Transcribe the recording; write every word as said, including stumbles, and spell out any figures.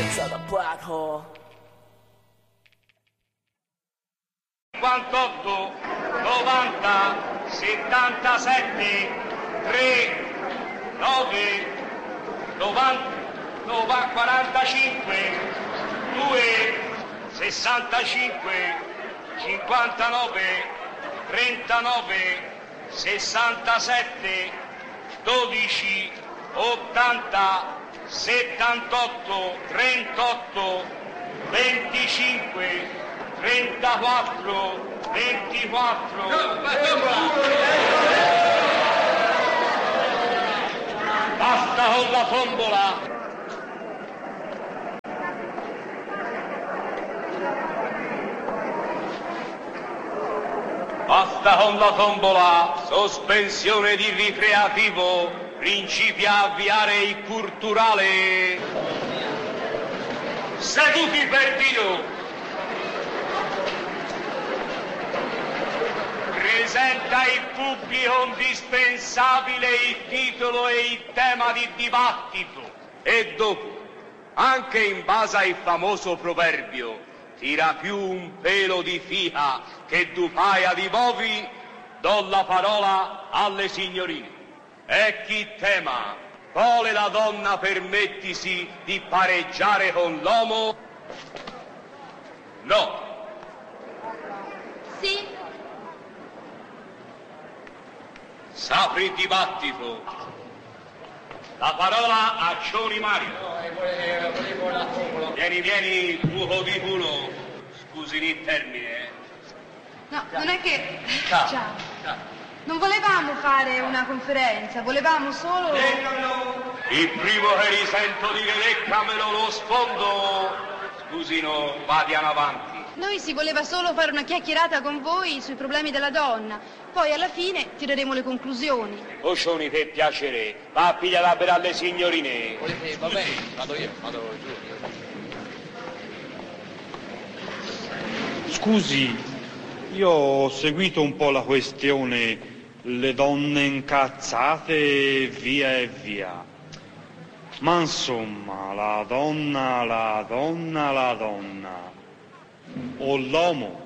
cinquantotto, novanta, settantasette, tre, nove, novanta, quarantacinque, due, sessantacinque, cinquantanove, trentanove, sessantasette, dodici, ottanta, settantotto, trentotto, venticinque, trentaquattro, ventiquattro, basta con la tombola. Basta con la tombola, sospensione di ricreativo, principia a avviare il culturale. Seduti per Dio. Presenta il pubblico indispensabile il titolo e il tema di dibattito. E dopo, anche in base al famoso proverbio, tira più un pelo di fica che du paia di bovi, do la parola alle signorine. E chi tema, vuole la donna permettisi di pareggiare con l'uomo? No. Sì. S'apre il dibattito. La parola a Cioni Mario. Vieni, vieni, buco di culo. Scusi il termine. Eh. No, non è che... Ciao. Ciao. Ciao. Non volevamo fare una conferenza, volevamo solo... Il primo che risento dire leccamelo lo sfondo. Scusino, vadiano avanti. Noi si voleva solo fare una chiacchierata con voi sui problemi della donna. Poi alla fine tireremo le conclusioni. Oscioni, per piacere, va a pigliare per alle signorine. Volete, va bene, vado io, vado giù. Scusi, io ho seguito un po' la questione, le donne incazzate, via e via. Ma insomma, la donna, la donna, la donna, o l'uomo